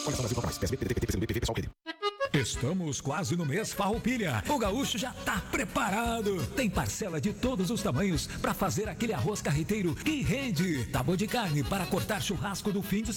Estamos quase no mês Farroupilha. O gaúcho já tá preparado. Tem parcela de todos os tamanhos para fazer aquele arroz carreteiro que rende. Tábua de carne para cortar churrasco do fim de